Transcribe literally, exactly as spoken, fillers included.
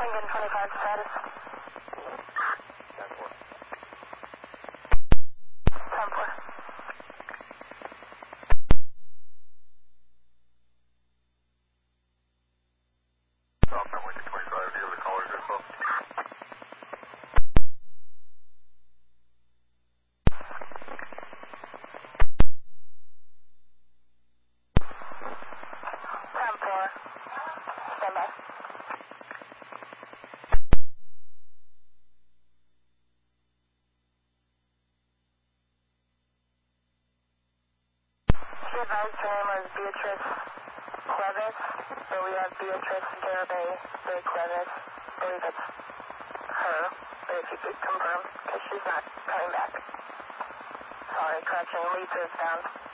Lincoln twenty-five status. ten four. ten four. Southbound Lincoln twenty-five, do you have the caller's info? ten four. Stand by. She advised her name was Beatrice Clevis, but we have Beatrice Garibay de Clevis. I believe it's her, but if you could confirm, because she's not coming back. Sorry, correction, Lisa's down.